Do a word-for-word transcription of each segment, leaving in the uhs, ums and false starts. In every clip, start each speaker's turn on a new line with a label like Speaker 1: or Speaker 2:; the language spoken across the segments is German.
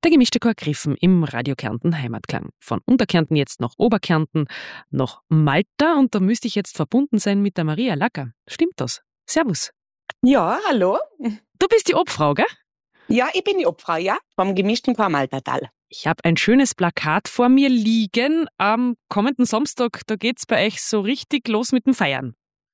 Speaker 1: Der gemischte Chor Griffen im Radio Kärnten Heimatklang. Von Unterkärnten jetzt nach Oberkärnten, nach Malta, und da müsste ich jetzt verbunden sein mit der Maria Lacker. Stimmt das? Servus.
Speaker 2: Ja, hallo.
Speaker 1: Du bist die Obfrau, gell?
Speaker 2: Ja, ich bin die Obfrau, ja, vom gemischten Chor Maltertal.
Speaker 1: Ich habe ein schönes Plakat vor mir liegen. Am kommenden Samstag, da geht's bei euch so richtig los mit dem Feiern.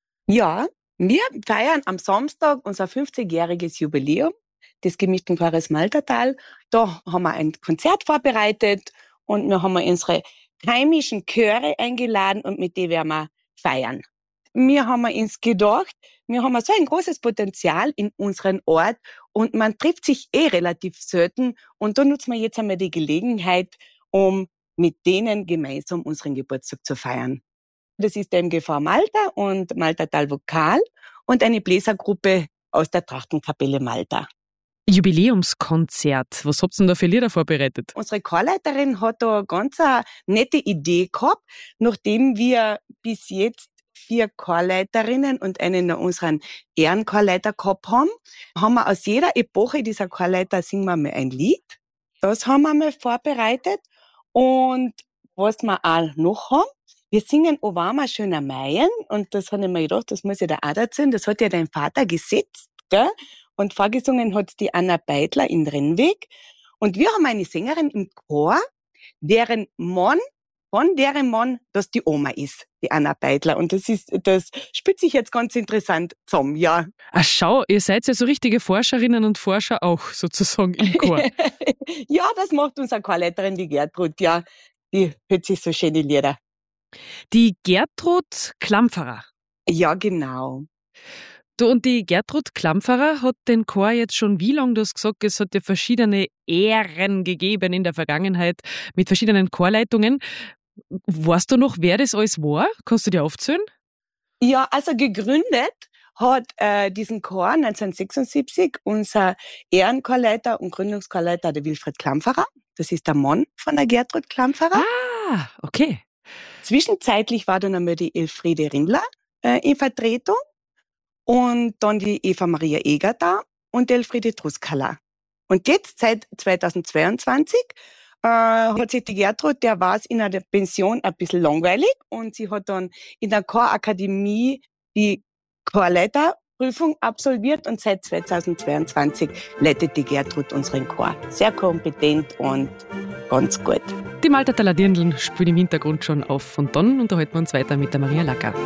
Speaker 2: Ja, wir feiern am Samstag unser fünfzigjähriges Jubiläum des gemischten Chores Maltertal. Da haben wir ein Konzert vorbereitet und wir haben unsere heimischen Chöre eingeladen und mit denen werden wir feiern. Wir haben uns gedacht, wir haben so ein großes Potenzial in unserem Ort und man trifft sich eh relativ selten, und da nutzen wir jetzt einmal die Gelegenheit, um mit denen gemeinsam unseren Geburtstag zu feiern. Das ist der M G V Malta und Maltertal Vokal und eine Bläsergruppe aus der Trachtenkapelle Malta.
Speaker 1: Jubiläumskonzert. Was habt ihr denn da für Lieder vorbereitet?
Speaker 2: Unsere Chorleiterin hat da ganz eine nette Idee gehabt. Nachdem wir bis jetzt vier Chorleiterinnen und einen unseren Ehrenchorleiter gehabt haben, haben wir aus jeder Epoche dieser Chorleiter singen wir mal ein Lied. Das haben wir mal vorbereitet. Und was wir auch noch haben, wir singen O warmer schöner Maien, und das habe ich mir gedacht, das muss ich da auch erzählen. Das hat ja dein Vater gesetzt, gell? Und vorgesungen hat die Anna Beitler in Rennweg. Und wir haben eine Sängerin im Chor, deren Mann, von deren Mann, das die Oma ist, die Anna Beitler. Und das ist, das spielt sich jetzt ganz interessant zusammen, ja.
Speaker 1: Ach schau, ihr seid ja so richtige Forscherinnen und Forscher auch sozusagen im Chor.
Speaker 2: Ja, das macht unsere Chorleiterin, die Gertrud, ja. Die hört sich so schöne Lieder.
Speaker 1: Die Gertrud Klampferer.
Speaker 2: Ja, genau.
Speaker 1: Du, und die Gertrud Klampferer hat den Chor jetzt schon wie lange? Du hast gesagt, es hat ja verschiedene Ehren gegeben in der Vergangenheit mit verschiedenen Chorleitungen. Weißt du noch, wer das alles war? Kannst du dir aufzählen?
Speaker 2: Ja, also gegründet hat äh, diesen Chor neunzehnhundertsechsundsiebzig unser Ehrenchorleiter und Gründungschorleiter, der Wilfried Klampferer. Das ist der Mann von der Gertrud Klampferer.
Speaker 1: Ah, okay.
Speaker 2: Zwischenzeitlich war dann einmal die Elfriede Rindler äh, in Vertretung und dann die Eva Maria Eger da und Elfriede Truskala. Und jetzt seit zweitausendzweiundzwanzig äh, hat sich die Gertrud, der war es in der Pension ein bisschen langweilig, und sie hat dann in der Chorakademie die Chorleiterprüfung absolviert, und seit zweitausendzweiundzwanzig leitet die Gertrud unseren Chor. Sehr kompetent und ganz gut.
Speaker 1: Die Maltertaler Dirndln spielen im Hintergrund schon auf, und dann unterhalten wir uns weiter mit der Maria Lacker.